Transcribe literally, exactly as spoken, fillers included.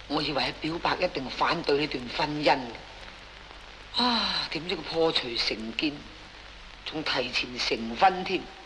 我以為係表白一定反對呢段婚姻嘅，啊，點知佢破除成見，仲提前成婚添。